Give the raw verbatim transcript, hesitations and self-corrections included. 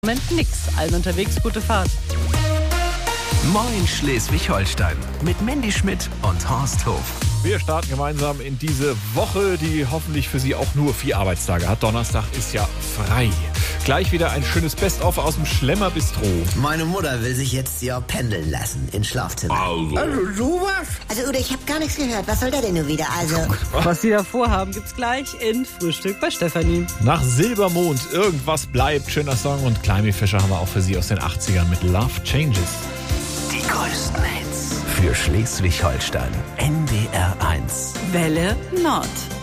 Moment nix. Allen unterwegs, gute Fahrt. Moin Schleswig-Holstein mit Mandy Schmidt und Horst Hof. Wir starten gemeinsam in diese Woche, die hoffentlich für Sie auch nur vier Arbeitstage hat. Donnerstag ist ja frei. Gleich wieder ein schönes Best-of aus dem Schlemmer-Bistro. Meine Mutter will sich jetzt ja pendeln lassen ins Schlafzimmer. Also. Also sowas? Also Udo, ich habe gar nichts gehört. Was soll der denn nun wieder? Also Was Sie da vorhaben, gibt's gleich in Frühstück bei Stefanie. Nach Silbermond, irgendwas bleibt. Schöner Song. Und Climby Fischer haben wir auch für Sie aus den achtzigern mit Love Changes. Die größten Hits für Schleswig-Holstein. N D R eins. Welle Nord.